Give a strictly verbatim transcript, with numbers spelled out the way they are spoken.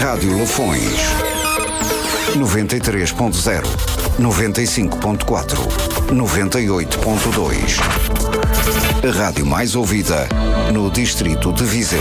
Rádio Lafões. noventa e três ponto zero, noventa e cinco ponto quatro, noventa e oito ponto dois. A rádio mais ouvida no distrito de Viseu.